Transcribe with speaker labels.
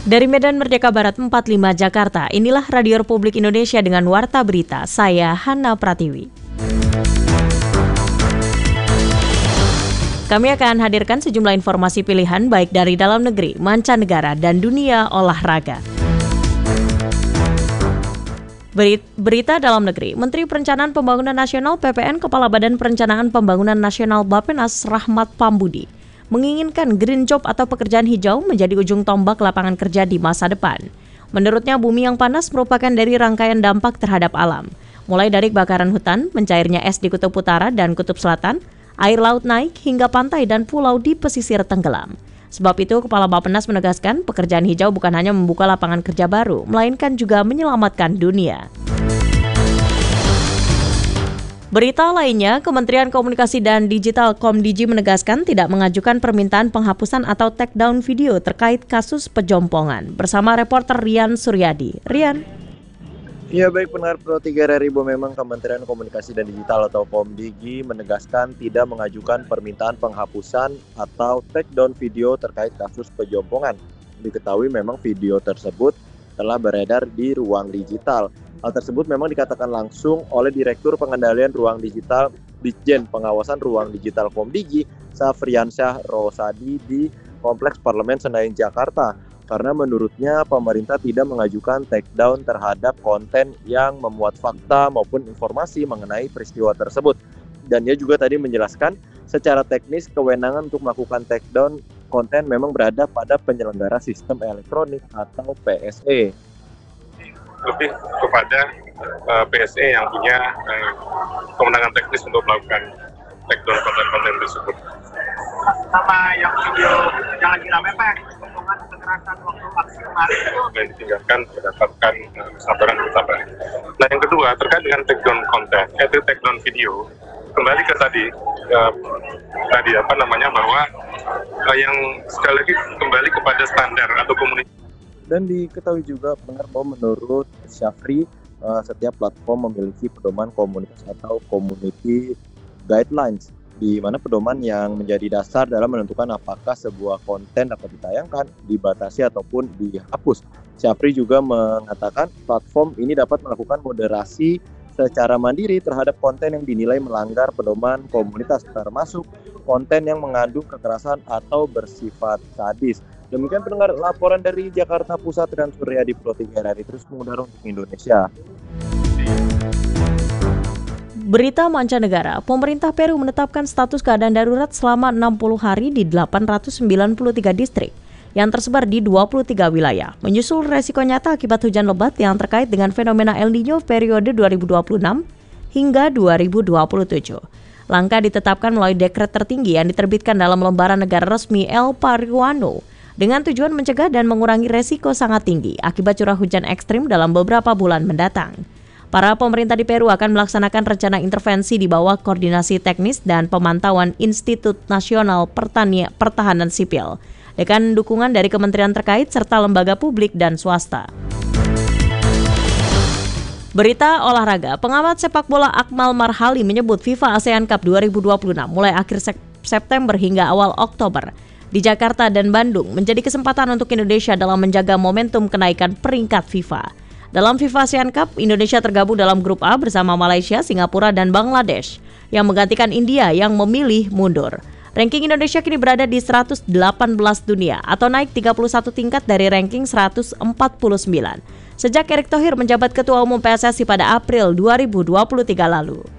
Speaker 1: Dari Medan Merdeka Barat 45 Jakarta, inilah Radio Republik Indonesia dengan Warta Berita. Saya Hana Pratiwi. Kami akan hadirkan sejumlah informasi pilihan baik dari dalam negeri, mancanegara, dan dunia olahraga. Berita dalam negeri, Menteri Perencanaan Pembangunan Nasional PPN Kepala Badan Perencanaan Pembangunan Nasional Bappenas Rahmat Pambudi menginginkan green job atau pekerjaan hijau menjadi ujung tombak lapangan kerja di masa depan. Menurutnya, bumi yang panas merupakan dari rangkaian dampak terhadap alam. Mulai dari kebakaran hutan, mencairnya es di Kutub Utara dan Kutub Selatan, air laut naik hingga pantai dan pulau di pesisir tenggelam. Sebab itu, Kepala Bappenas menegaskan pekerjaan hijau bukan hanya membuka lapangan kerja baru, melainkan juga menyelamatkan dunia. Berita lainnya, Kementerian Komunikasi dan Digital Komdigi menegaskan tidak mengajukan permintaan penghapusan atau take down video terkait kasus pejompongan. Bersama reporter Rian Suryadi. Rian.
Speaker 2: Ya, baik pendengar Pro 3 RRI, memang Kementerian Komunikasi dan Digital atau Komdigi menegaskan tidak mengajukan permintaan penghapusan atau take down video terkait kasus pejompongan. Diketahui memang video tersebut telah beredar di ruang digital. Hal tersebut memang dikatakan langsung oleh Direktur Pengendalian Ruang Digital Ditjen Pengawasan Ruang Digital Komdigi, Safriansyah Rosadi di Kompleks Parlemen Senayan Jakarta. Karena menurutnya pemerintah tidak mengajukan take down terhadap konten yang memuat fakta maupun informasi mengenai peristiwa tersebut. Dan dia juga tadi menjelaskan secara teknis kewenangan untuk melakukan take down konten memang berada pada penyelenggara sistem elektronik atau PSE.
Speaker 3: Lebih kepada PSE yang punya kewenangan teknis untuk melakukan take down konten-konten tersebut.
Speaker 4: Sama yang video yang lagi rame Pak, potongan kekerasan waktu aksi kemarin itu
Speaker 3: yang ditinggalkan berdasarkan kesabaran kita Pak. Nah, yang kedua terkait dengan take down konten, take down video, kembali ke tadi bahwa yang sekali lagi kembali kepada standar atau komunitas.
Speaker 2: Dan diketahui juga benar bahwa menurut Syafri, setiap platform memiliki pedoman komunitas atau community guidelines, di mana pedoman yang menjadi dasar dalam menentukan apakah sebuah konten dapat ditayangkan, dibatasi ataupun dihapus. Syafri juga mengatakan platform ini dapat melakukan moderasi secara mandiri terhadap konten yang dinilai melanggar pedoman komunitas, termasuk konten yang mengandung kekerasan atau bersifat sadis. Demikian pendengar laporan dari Jakarta Pusat, dan Suryadi Pro 3 RRI terus mengudara untuk Indonesia.
Speaker 1: Berita mancanegara, pemerintah Peru menetapkan status keadaan darurat selama 60 hari di 893 distrik yang tersebar di 23 wilayah, menyusul resiko nyata akibat hujan lebat yang terkait dengan fenomena El Niño periode 2026 hingga 2027. Langkah ditetapkan melalui dekret tertinggi yang diterbitkan dalam lembaran negara resmi El Peruano dengan tujuan mencegah dan mengurangi resiko sangat tinggi akibat curah hujan ekstrim dalam beberapa bulan mendatang. Para pemerintah di Peru akan melaksanakan rencana intervensi di bawah koordinasi teknis dan pemantauan Institut Nasional Pertahanan Sipil dengan dukungan dari kementerian terkait serta lembaga publik dan swasta. Berita olahraga, pengamat sepak bola Akmal Marhali menyebut FIFA ASEAN Cup 2026 mulai akhir September hingga awal Oktober di Jakarta dan Bandung menjadi kesempatan untuk Indonesia dalam menjaga momentum kenaikan peringkat FIFA. Dalam FIFA ASEAN Cup, Indonesia tergabung dalam grup A bersama Malaysia, Singapura, dan Bangladesh yang menggantikan India yang memilih mundur. Ranking Indonesia kini berada di 118 dunia atau naik 31 tingkat dari ranking 149. Sejak Erick Thohir menjabat Ketua Umum PSSI pada April 2023 lalu.